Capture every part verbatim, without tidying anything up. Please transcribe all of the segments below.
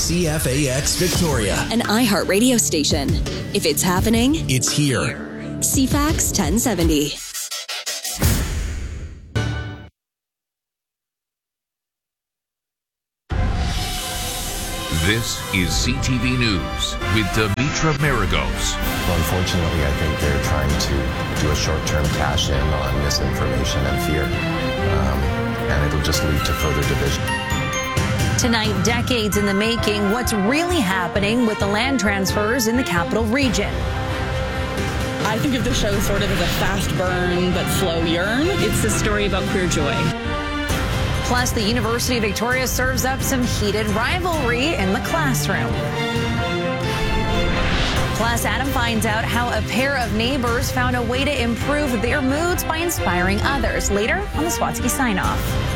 C F A X Victoria, an iHeart radio station. If it's happening, it's here. C FAX ten seventy. This is C T V News with Dimitra Maragos. Well, unfortunately, I think they're trying to do a short-term cash-in on misinformation and fear, um, and it'll just lead to further division. Tonight, decades in the making, what's really happening with the land transfers in the capital region. I think of the show sort of as a fast burn but slow yearn. It's the story about queer joy. Plus, the University of Victoria serves up some heated rivalry in the classroom. Plus, Adam finds out how a pair of neighbors found a way to improve their moods by inspiring others. Later on the Swatsky Sign-Off.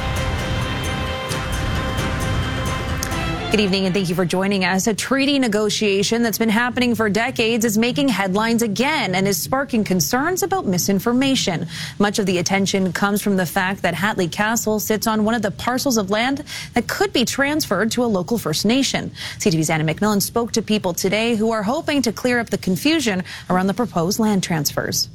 Good evening and thank you for joining us. A treaty negotiation that's been happening for decades is making headlines again and is sparking concerns about misinformation. Much of the attention comes from the fact that Hatley Castle sits on one of the parcels of land that could be transferred to a local First Nation. C T V's Anna McMillan spoke to people today who are hoping to clear up the confusion around the proposed land transfers.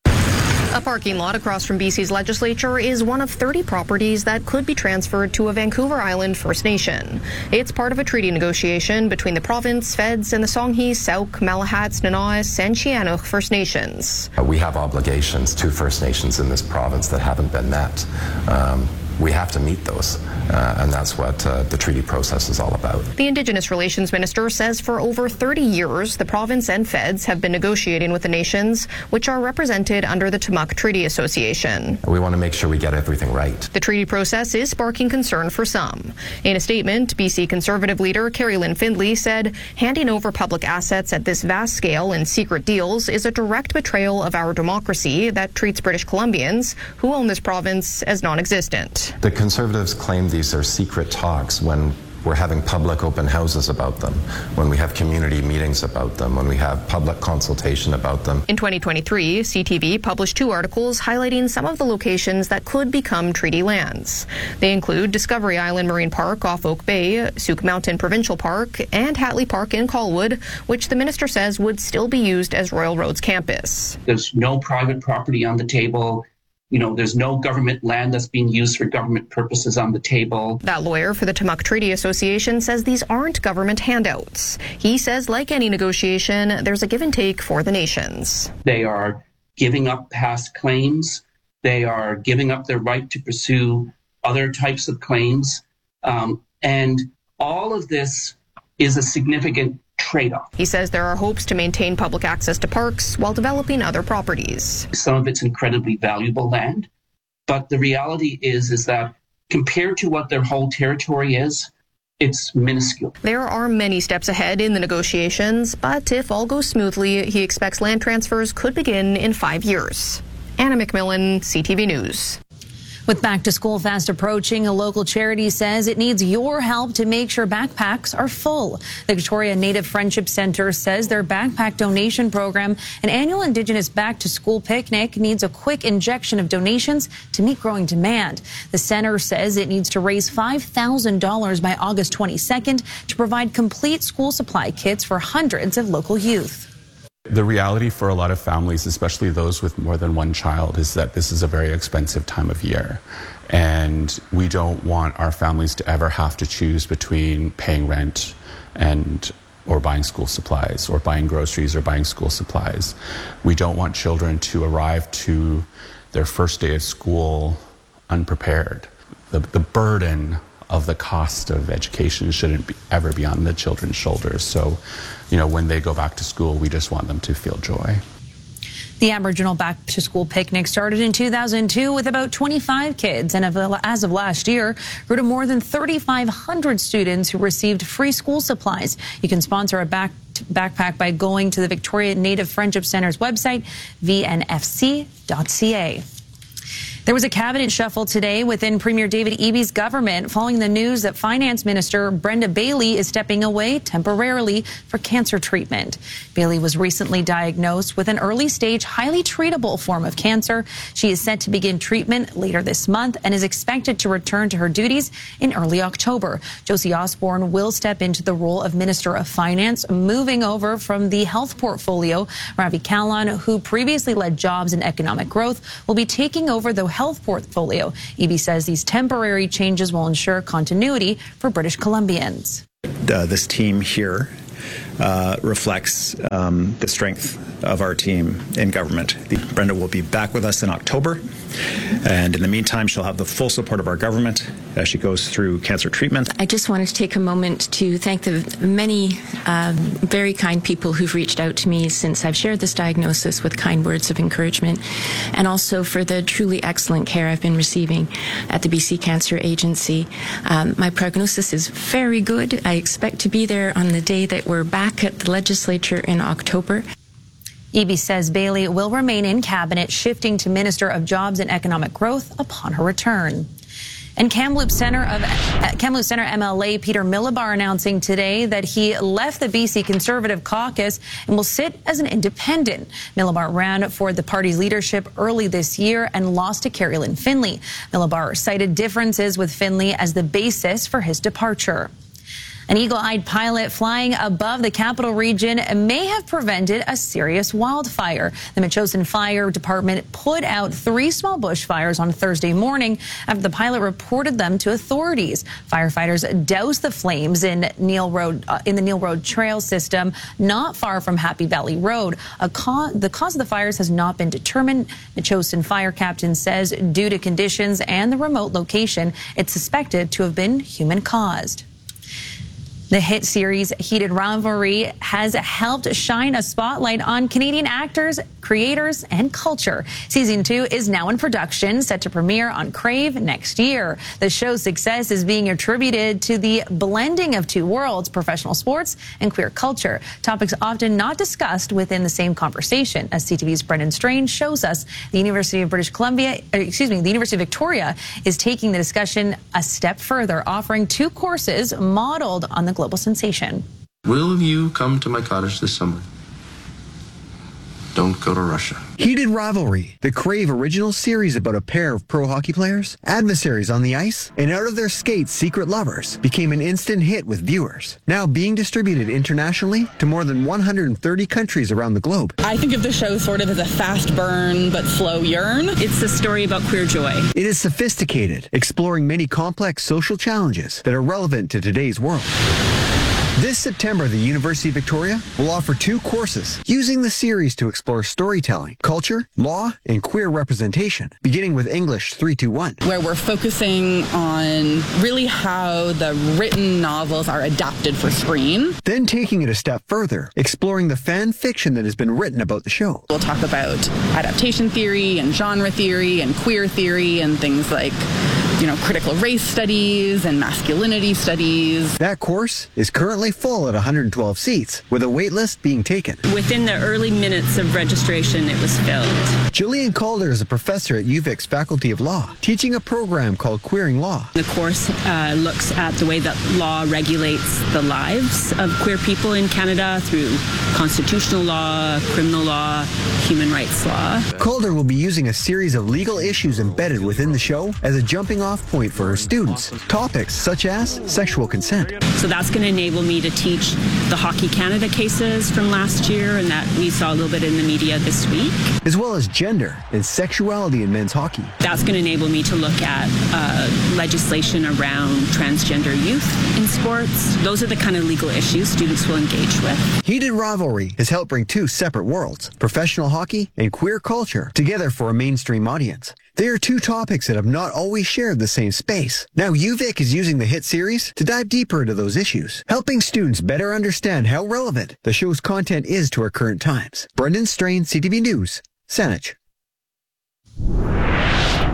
A parking lot across from B C's legislature is one of thirty properties that could be transferred to a Vancouver Island First Nation. It's part of a treaty negotiation between the province, feds, and the Songhees, Sauk, Malahats, Nanaas, and Sihanouk First Nations. We have obligations to First Nations in this province that haven't been met. Um, we have to meet those, uh, and that's what uh, the treaty process is all about. The Indigenous Relations Minister says for over thirty years, the province and feds have been negotiating with the nations, which are represented under the Tumuk Treaty Association. We want to make sure we get everything right. The treaty process is sparking concern for some. In a statement, B C Conservative leader Carrie Lynn Findlay said, handing over public assets at this vast scale in secret deals is a direct betrayal of our democracy that treats British Columbians, who own this province, as non-existent. The Conservatives claim these are secret talks when we're having public open houses about them, when we have community meetings about them, when we have public consultation about them. In twenty twenty-three, C T V published two articles highlighting some of the locations that could become treaty lands. They include Discovery Island Marine Park off Oak Bay, Souk Mountain Provincial Park, and Hatley Park in Colwood, which the minister says would still be used as Royal Roads campus. There's no private property on the table. You know, there's no government land that's being used for government purposes on the table. That lawyer for the Tumuk Treaty Association says these aren't government handouts. He says, like any negotiation, there's a give and take for the nations. They are giving up past claims. They are giving up their right to pursue other types of claims. Um, and all of this is a significant trade-off. He says there are hopes to maintain public access to parks while developing other properties. Some of it's incredibly valuable land, but the reality is, is that compared to what their whole territory is, it's minuscule. There are many steps ahead in the negotiations, but if all goes smoothly, he expects land transfers could begin in five years. Anna McMillan, C T V News. With back to school fast approaching, a local charity says it needs your help to make sure backpacks are full. The Victoria Native Friendship Centre says their backpack donation program, an annual Indigenous back to school picnic, needs a quick injection of donations to meet growing demand. The centre says it needs to raise five thousand dollars by August twenty-second to provide complete school supply kits for hundreds of local youth. The reality for a lot of families, especially those with more than one child, is that this is a very expensive time of year. And we don't want our families to ever have to choose between paying rent and or buying school supplies, or buying groceries or buying school supplies. We don't want children to arrive to their first day of school unprepared. The, the burden of the cost of education shouldn't be, ever be on the children's shoulders. So, you know, when they go back to school, we just want them to feel joy. The Aboriginal Back to School Picnic started in two thousand two with about twenty-five kids, and as of last year, grew to more than thirty-five hundred students who received free school supplies. You can sponsor a back backpack by going to the Victoria Native Friendship Centre's website, v n f c dot c a. There was a cabinet shuffle today within Premier David Eby's government following the news that Finance Minister Brenda Bailey is stepping away temporarily for cancer treatment. Bailey was recently diagnosed with an early stage, highly treatable form of cancer. She is set to begin treatment later this month and is expected to return to her duties in early October. Josie Osborne will step into the role of Minister of Finance, moving over from the health portfolio. Ravi Kahlon, who previously led jobs and economic growth, will be taking over the health portfolio. Eby says these temporary changes will ensure continuity for British Columbians. Uh, this team here uh, reflects um, the strength of our team in government. The, Brenda will be back with us in October, and in the meantime, she'll have the full support of our government as she goes through cancer treatment. I just wanted to take a moment to thank the many uh, very kind people who've reached out to me since I've shared this diagnosis with kind words of encouragement, and also for the truly excellent care I've been receiving at the B C Cancer Agency. Um, my prognosis is very good. I expect to be there on the day that we're back at the legislature in October. Eby says Bailey will remain in cabinet, shifting to Minister of Jobs and Economic Growth upon her return. And Kamloops Center of uh, Kamloops Center M L A Peter Millibar announcing today that he left the B C Conservative Caucus and will sit as an independent. Millibar ran for the party's leadership early this year and lost to Carrie Lynn Finley. Millibar cited differences with Finley as the basis for his departure. An eagle-eyed pilot flying above the capital region may have prevented a serious wildfire. The Metchosin Fire Department put out three small bushfires on Thursday morning after the pilot reported them to authorities. Firefighters doused the flames in Neil Road uh, in the Neil Road Trail system, not far from Happy Valley Road. A ca the cause of the fires has not been determined. Metchosin Fire Captain says due to conditions and the remote location, it's suspected to have been human-caused. The hit series Heated Rivalry has helped shine a spotlight on Canadian actors, creators, and culture. Season two is now in production, set to premiere on Crave next year. The show's success is being attributed to the blending of two worlds, professional sports and queer culture, topics often not discussed within the same conversation. As C T V's Brendan Strange shows us, the University of British Columbia, excuse me, the University of Victoria is taking the discussion a step further, offering two courses modeled on the global sensation. Will you come to my cottage this summer? Don't go to Russia. Heated Rivalry, the Crave original series about a pair of pro hockey players, adversaries on the ice, and out of their skates secret lovers, became an instant hit with viewers. Now being distributed internationally to more than one hundred thirty countries around the globe. I think of the show sort of as a fast burn but slow yearn. It's a story about queer joy. It is sophisticated, exploring many complex social challenges that are relevant to today's world. This September, the University of Victoria will offer two courses using the series to explore storytelling, culture, law, and queer representation, beginning with English three two one. Where we're focusing on really how the written novels are adapted for screen. Then taking it a step further, exploring the fan fiction that has been written about the show. We'll talk about adaptation theory and genre theory and queer theory and things like, you know, critical race studies and masculinity studies. That course is currently full at one hundred twelve seats, with a wait list being taken. Within the early minutes of registration, it was filled. Gillian Calder is a professor at U Vic's Faculty of Law, teaching a program called Queering Law. The course uh, looks at the way that law regulates the lives of queer people in Canada through constitutional law, criminal law, human rights law. Calder will be using a series of legal issues embedded within the show as a jumping off point for her students. Topics such as sexual consent. So that's going to enable me to teach the Hockey Canada cases from last year and that we saw a little bit in the media this week. As well as gender and sexuality in men's hockey. That's going to enable me to look at uh, legislation around transgender youth in sports. Those are the kind of legal issues students will engage with. Heated Rivalry has helped bring two separate worlds, professional hockey and queer culture, together for a mainstream audience. They are two topics that have not always shared the same space. Now U Vic is using the hit series to dive deeper into those issues, helping students better understand how relevant the show's content is to our current times. Brendan Strain, C T V News, Saanich.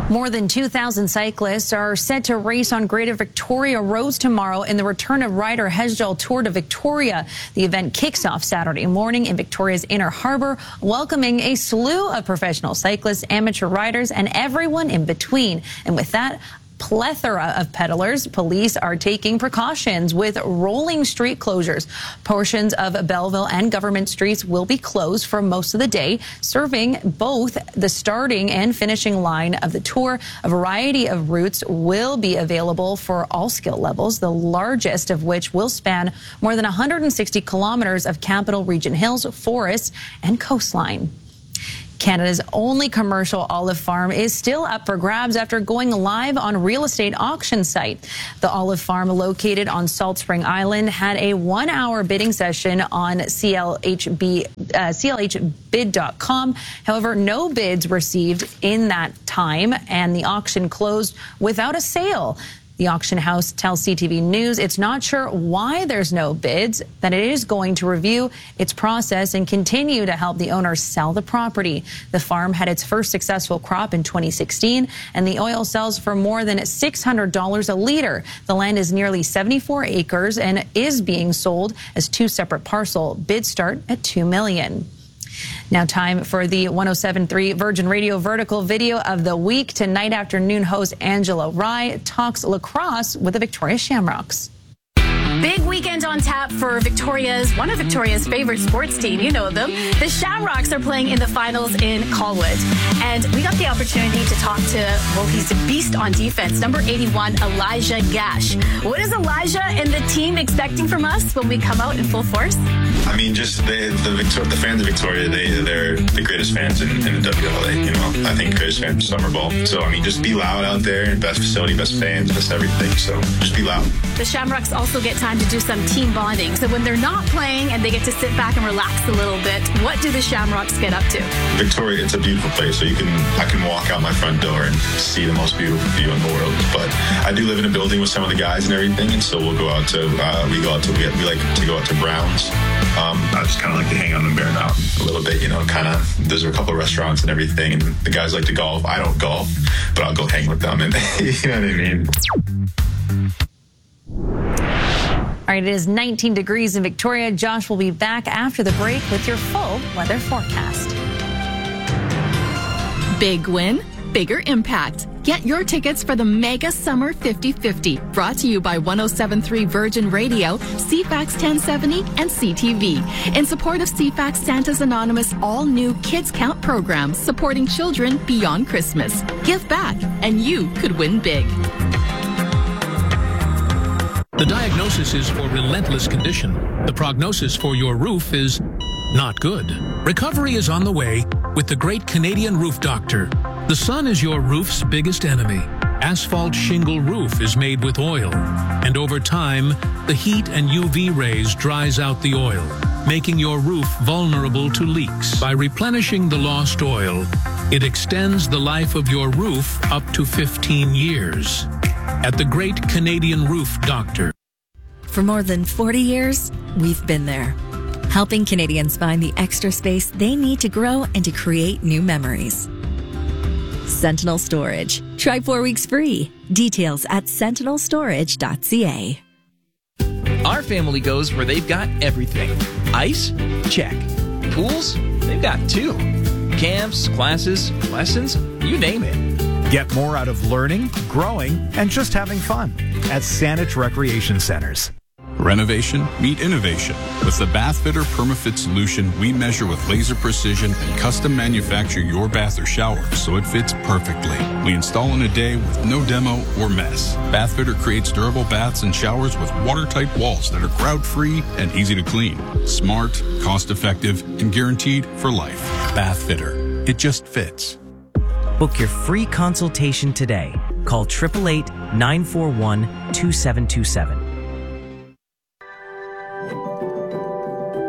More than two thousand cyclists are set to race on Greater Victoria roads tomorrow in the Return of Rider Hesjedal Tour de Victoria. The event kicks off Saturday morning in Victoria's Inner Harbour, welcoming a slew of professional cyclists, amateur riders, and everyone in between. And with that, plethora of peddlers. Police are taking precautions with rolling street closures. Portions of Belleville and Government Streets will be closed for most of the day, serving both the starting and finishing line of the tour. A variety of routes will be available for all skill levels, the largest of which will span more than one hundred sixty kilometers of Capital Region hills, forests, and coastline. Canada's only commercial olive farm is still up for grabs after going live on a real estate auction site. The olive farm, located on Salt Spring Island, had a one-hour bidding session on C L H B, uh, C L H bid dot com. However, no bids received in that time, and the auction closed without a sale. The auction house tells C T V News it's not sure why there's no bids, that it is going to review its process and continue to help the owners sell the property. The farm had its first successful crop in twenty sixteen, and the oil sells for more than six hundred dollars a liter. The land is nearly seventy-four acres and is being sold as two separate parcels. Bids start at two million dollars. Now time for the one oh seven point three Virgin Radio Vertical Video of the Week. Tonight afternoon host Angela Rye talks lacrosse with the Victoria Shamrocks. Big weekend on tap for Victoria's, one of Victoria's favorite sports team. You know them. The Shamrocks are playing in the finals in Colwood. And we got the opportunity to talk to, well, he's a beast on defense, number eighty-one, Elijah Gash. What is Elijah and the team expecting from us when we come out in full force? I mean, just the the, Victor, the fans of Victoria, they, they're the greatest fans in, in the W L A, you know. I think greatest fans of Summer Ball. So, I mean, just be loud out there. Best facility, best fans, best everything. So, just be loud. The Shamrocks also get time to do some team bonding. So when they're not playing and they get to sit back and relax a little bit, what do the Shamrocks get up to? Victoria, it's a beautiful place. So you can, I can walk out my front door and see the most beautiful view in the world. But I do live in a building with some of the guys and everything, and so we'll go out to, uh, we go out to, we, we like to go out to Browns. Um, I just kind of like to hang out in Bear Mountain a little bit, you know, kind of, there's a couple of restaurants and everything, and the guys like to golf. I don't golf, but I'll go hang with them, and you know what I mean? All right, it is nineteen degrees in Victoria. Josh will be back after the break with your full weather forecast. Big win, bigger impact. Get your tickets for the Mega Summer fifty fifty, brought to you by one oh seven point three Virgin Radio, C FAX ten seventy, and C T V. In support of C FAX Santa's Anonymous all-new Kids Count program, supporting children beyond Christmas. Give back, and you could win big. The diagnosis is for relentless condition. The prognosis for your roof is not good. Recovery is on the way with the Great Canadian Roof Doctor. The sun is your roof's biggest enemy. Asphalt shingle roof is made with oil, and over time, the heat and U V rays dries out the oil, making your roof vulnerable to leaks. By replenishing the lost oil, it extends the life of your roof up to fifteen years. At the Great Canadian Roof Doctor. For more than forty years, we've been there, helping Canadians find the extra space they need to grow and to create new memories. Sentinel Storage. Try four weeks free. Details at sentinel storage dot c a. Our family goes where they've got everything. Ice? Check. Pools? They've got two. Camps, classes, lessons, you name it. Get more out of learning, growing, and just having fun at Saanich Recreation Centers. Renovation, meet innovation. With the Bathfitter PermaFit solution, we measure with laser precision and custom manufacture your bath or shower so it fits perfectly. We install in a day with no demo or mess. Bathfitter creates durable baths and showers with watertight walls that are crowd-free and easy to clean. Smart, cost-effective, and guaranteed for life. Bathfitter. It just fits. Book your free consultation today. Call eight eight eight, nine four one, two seven two seven.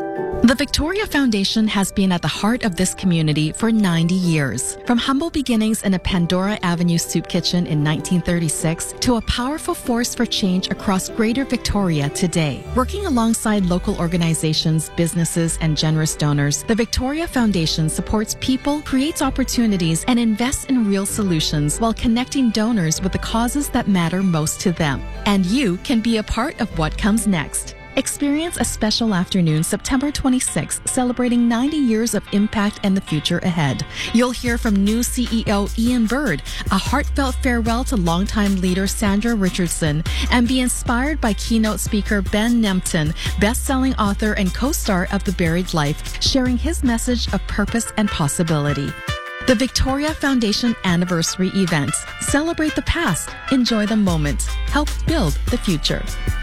The Victoria Foundation has been at the heart of this community for ninety years. From humble beginnings in a Pandora Avenue soup kitchen in nineteen thirty-six to a powerful force for change across Greater Victoria today. Working alongside local organizations, businesses, and generous donors, the Victoria Foundation supports people, creates opportunities, and invests in real solutions while connecting donors with the causes that matter most to them. And you can be a part of what comes next. Experience a special afternoon September twenty-sixth celebrating ninety years of impact and the future ahead. You'll hear from new C E O Ian Bird, a heartfelt farewell to longtime leader Sandra Richardson, and be inspired by keynote speaker Ben Nempton, best-selling author and co-star of The Buried Life, sharing his message of purpose and possibility. The Victoria Foundation Anniversary Event. Celebrate the past, enjoy the moment, help build the future.